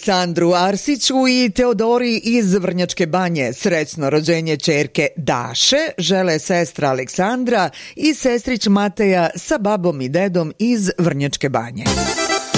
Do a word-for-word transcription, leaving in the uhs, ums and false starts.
Aleksandru Arsiću i Teodori iz Vrnjačke Banje. Srećno rođenje ćerke Daše žele sestra Aleksandra i sestrić Mateja sa babom i dedom iz Vrnjačke Banje.